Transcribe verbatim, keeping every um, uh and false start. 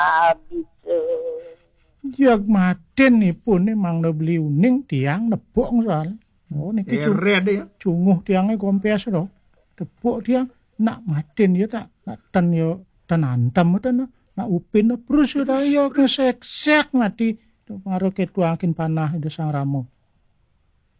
habis. Jak maden ipun mang beli uning tiang nebok soal. Oh niki red ya. Cunguh tiangnya kompes loh. Tepuk tiang nak maden ya tak nak ten yo ten antem ten nak upin terus ya yo kesek-sek mati karo ketuangkin panah itu sang ramo.